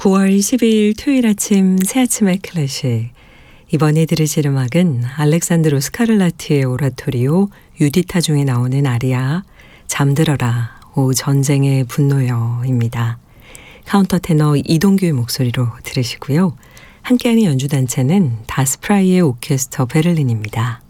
9월 12일 토요일 아침 새 아침의 클래식. 이번에 들으실 음악은 알렉산드로 스카를라티의 오라토리오 유디타 중에 나오는 아리아 잠들어라 오 전쟁의 분노여입니다. 카운터 테너 이동규의 목소리로 들으시고요. 함께하는 연주단체는 다스프라이의 오케스터 베를린입니다.